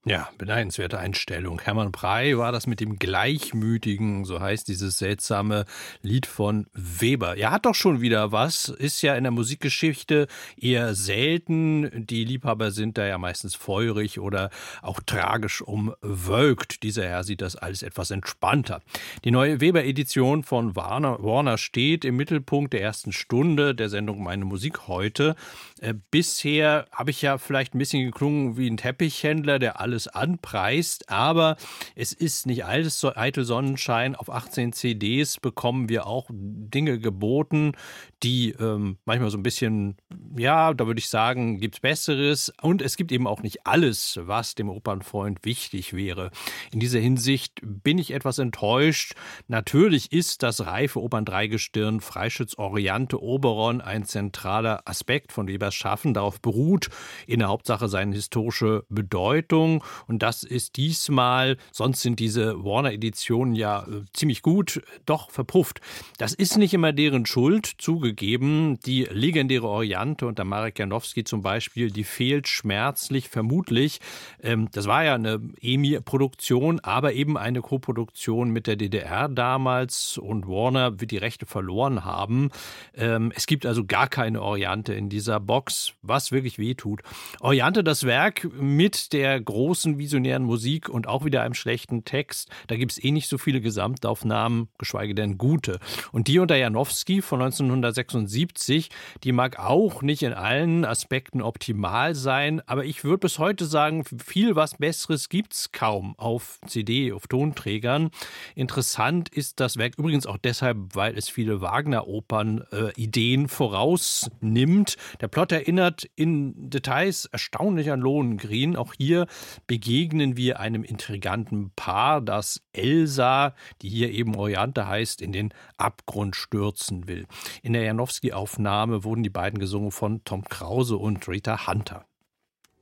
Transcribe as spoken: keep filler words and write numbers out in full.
Ja, beneidenswerte Einstellung. Hermann Prey war das mit dem Gleichmütigen, so heißt dieses seltsame Lied von Weber. Er hat doch schon wieder was, ist ja in der Musikgeschichte eher selten. Die Liebhaber sind da ja meistens feurig oder auch tragisch umwölkt. Dieser Herr sieht das alles etwas entspannter. Die neue Weber-Edition von Warner, Warner steht im Mittelpunkt der ersten Stunde der Sendung Meine Musik heute. Äh, bisher habe ich ja vielleicht ein bisschen geklungen wie ein Teppichhändler, der alles anpreist, aber es ist nicht alles so eitel Sonnenschein. Auf achtzehn C Ds bekommen wir auch Dinge geboten, die ähm, manchmal so ein bisschen, ja, da würde ich sagen, gibt's Besseres. Und es gibt eben auch nicht alles, was dem Opernfreund wichtig wäre. In dieser Hinsicht bin ich etwas enttäuscht. Natürlich ist das reife Operndreigestirn Freischütz, Oriante, Oberon ein zentraler Aspekt von Webers Schaffen. Darauf beruht in der Hauptsache seine historische Bedeutung. Und das ist diesmal, sonst sind diese Warner-Editionen ja äh, ziemlich gut, doch verpufft. Das ist nicht immer deren Schuld, zugegeben. Die legendäre Oriante unter Marek Janowski zum Beispiel, die fehlt schmerzlich, vermutlich. Ähm, das war ja eine E M I-Produktion, aber eben eine Koproduktion mit der D D R damals und Warner wird die Rechte verloren haben. Ähm, es gibt also gar keine Oriante in dieser Box, was wirklich wehtut. Oriante, das Werk mit der großen visionären Musik und auch wieder einem schlechten Text. Da gibt es eh nicht so viele Gesamtaufnahmen, geschweige denn gute. Und die unter Janowski von neunzehnhundertsechsundsiebzig, die mag auch nicht in allen Aspekten optimal sein, aber ich würde bis heute sagen, viel was Besseres gibt es kaum auf C D, auf Tonträgern. Interessant ist das Werk übrigens auch deshalb, weil es viele Wagner-Opern-Ideen äh, vorausnimmt. Der Plot erinnert in Details erstaunlich an Lohengrin. Auch hier begegnen wir einem intriganten Paar, das Elsa, die hier eben Oriante heißt, in den Abgrund stürzen will. In der Janowski-Aufnahme wurden die beiden gesungen von Tom Krause und Rita Hunter.